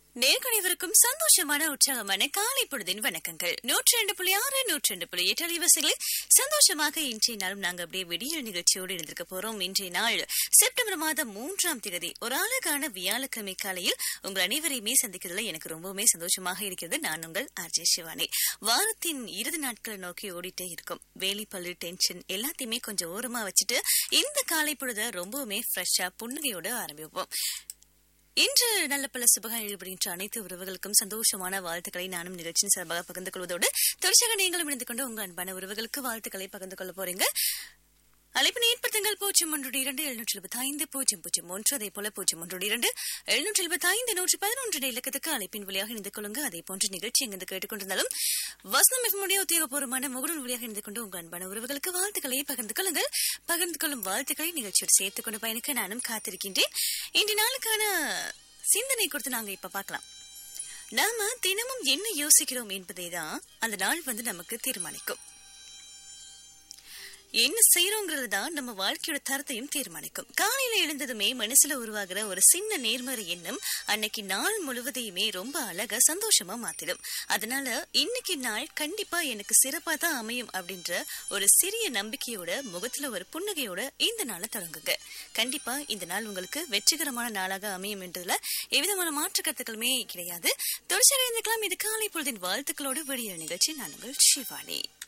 நேர்கணிவருக்கும் சந்தோஷமான உற்சாகமான காலை பொழுதின் வணக்கங்கள். 102.6 102.8 அலைவரிசைகளில் சந்தோஷமாக இன்றைய நாளும் நாங்க அப்படியே விடியல் நிகழ்ச்சியோடு இருந்திருக்க போறோம். இன்றைய நாள் செப்டம்பர் மாதம் 3ஆம் தேதி ஒரு அழகான வியாழக்கிழமை காலையில் உங்கள் அனைவரையுமே சந்திக்கிறதுல எனக்கு ரொம்பவுமே சந்தோஷமாக இருக்கிறது. நான் உங்கள் ஆர்ஜே சிவானி. வாரத்தின் இறுதி நாட்களை நோக்கி ஓடிட்டே இருக்கும். வேலை பள்ளி டென்ஷன் எல்லாத்தையுமே கொஞ்சம் ஓரமா வச்சுட்டு இந்த காலை பொழுத ரொம்பவுமே ஃப்ரெஷ்ஷா புன்னகையோடு ஆரம்பிப்போம். இன்று நல்ல பல சுபகாரம் ஈடுபடுகின்ற அனைத்து உறவுகளுக்கும் சந்தோஷமான வாழ்த்துக்களை நானும் நிகழ்ச்சியின் சார்பாக பகிர்ந்து கொள்வதோடு தொடர்ச்சியாக நீங்களும் இணைந்து கொண்டு உங்கள் அன்பான உறவுகளுக்கு வாழ்த்துக்களை பகிர்ந்து கொள்ள போறீங்க. அழைப்பினை ஏற்படுத்துங்கள் 0122-775-001 அதே போல 0122-775-111 இலக்கத்துக்கு அழைப்பின் வழியாக இணைந்து கொள்ளுங்க. அதே போன்ற நிகழ்ச்சி எங்கிருந்து கேட்டுக்கொண்டிருந்தாலும் வசனம் எஃப்எம்முடைய உத்தியோகபூர்வமான முகநூல் வழியாக இணைந்து கொண்டு உங்கள் அன்பான உறவுகளுக்கு வாழ்த்துக்களை பகிர்ந்து கொள்ளுங்கள். பகிர்ந்து கொள்ளும் வாழ்த்துக்களை நிகழ்ச்சியோடு சேர்த்துக் கொண்டு பயணிக்க நானும் காத்திருக்கின்றேன். இன்றைய நாளுக்கான சிந்தனை குறித்து நாங்க இப்ப பார்க்கலாம். நாம தினமும் என்ன யோசிக்கிறோம் என்பதை தான் அந்த நாள் நமக்கு தீர்மானிக்கும். என்ன செய்யறோங்கிறது தான் நம்ம வாழ்க்கையோட தரத்தையும் தீர்மானிக்கும். காலையில எழுந்ததுமே மனசுல உருவாகிற ஒரு சின்ன நேர்மறை எண்ணம் அன்னைக்கு நாள் முழுவதையுமே ரொம்ப அழகா சந்தோஷமா மாத்திடும். அதனால இன்னைக்கு நாள் கண்டிப்பா எனக்கு சிறப்பா தான் அமையும் அப்படின்ற ஒரு சிறிய நம்பிக்கையோட முகத்துல ஒரு புன்னகையோட இந்த நாளை தொடங்குங்க. கண்டிப்பா இந்த நாள் உங்களுக்கு வெற்றிகரமான நாளாக அமையும் என்றதுல எவ்விதமான மாற்று கருத்துக்களுமே கிடையாது. தொடர்ச்சியாக இருந்துக்கலாம். இது காலை பொழுதின் வாழ்த்துக்களோடு விடியல் நிகழ்ச்சி. நான் உங்கள் சிவானி.